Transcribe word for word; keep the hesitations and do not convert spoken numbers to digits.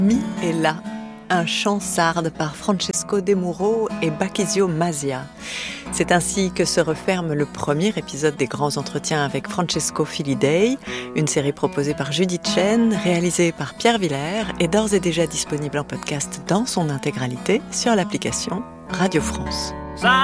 Mi est là, un chant sarde par Francesco De Muro et Bachisio Masia. C'est ainsi que se referme le premier épisode des Grands Entretiens avec Francesco Filidei, une série proposée par Judith Chen, réalisée par Pierre Villers et d'ores et déjà disponible en podcast dans son intégralité sur l'application Radio France.